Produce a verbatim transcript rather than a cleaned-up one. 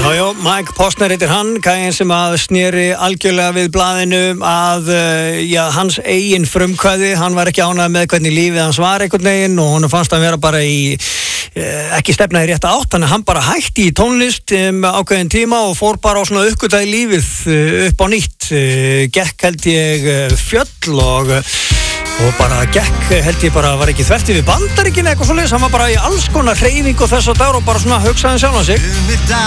Já, já, Mike Posner heitir hann, gæinn sem að sneri algjörlega við blaðinu að, já, hans eigin frumkvæði, hann var ekki ánægður með hvernig lífið hans var einhvern veginn og hann fannst að vera bara í, ekki stefna í rétta átt, þannig að hann bara hætti í tónlist um ákveðin tíma og fór bara á svona uppgötaði lífið upp á nýtt, gekk held ég fjöll og og bara gekk, held ég bara, var ekki þvert yfir Bandaríkin eitthvað svoleiðis, hann var bara í alls konar hreyfing og þess að dagur og bara svona hugsaði sjálfan sig.